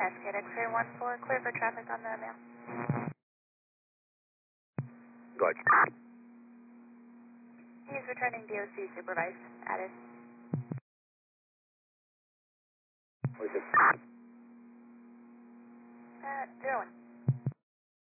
Cascade X-ray 14, clear for traffic on the mail. Good. He's returning DOC supervised. Added. What's it? 01.